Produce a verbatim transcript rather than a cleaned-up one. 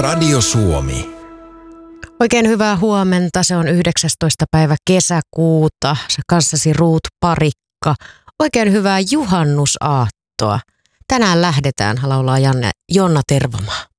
Radio Suomi. Oikein hyvää huomenta. Se on yhdeksästoista päivä kesäkuuta. Kanssasi Ruut Parikka. Oikein hyvää juhannusaattoa. Tänään lähdetään, laulaa Janne, Jonna Tervomaa.